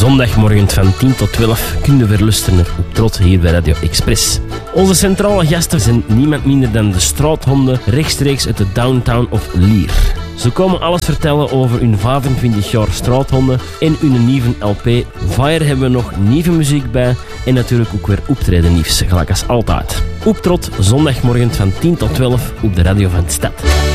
Zondagmorgen van 10 tot 12 kunnen verluisteren op Trot hier bij Radio Express. Onze centrale gasten zijn niemand minder dan de Straathonden, rechtstreeks uit de downtown of Lier. Ze komen alles vertellen over hun 25 jaar Straathonden en hun nieuwe LP. Fire hebben we nog nieuwe muziek bij en natuurlijk ook weer optreden nieuws, gelijk als altijd. Op Trot, zondagmorgen van 10 tot 12 op de radio van de stad.